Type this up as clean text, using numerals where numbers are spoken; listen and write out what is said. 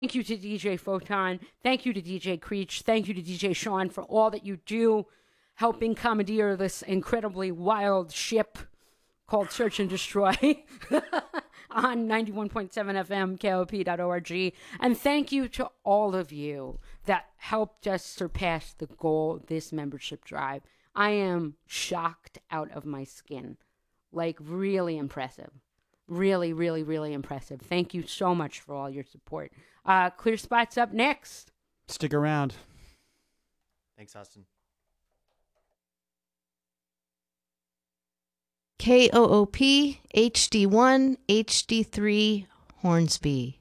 Thank you to DJ Photon. Thank you to DJ Creech. Thank you to DJ Sean for all that you do, helping commandeer this incredibly wild ship called Search and Destroy on 91.7 FM, KOP.org. And thank you to all of you that helped us surpass the goal, this membership drive. I am shocked out of my skin. Like, really impressive. Really, really, really impressive. Thank you so much for all your support. Clear Spot's up next. Stick around. Thanks, Austin. KOOP HD1 HD3 Hornsby.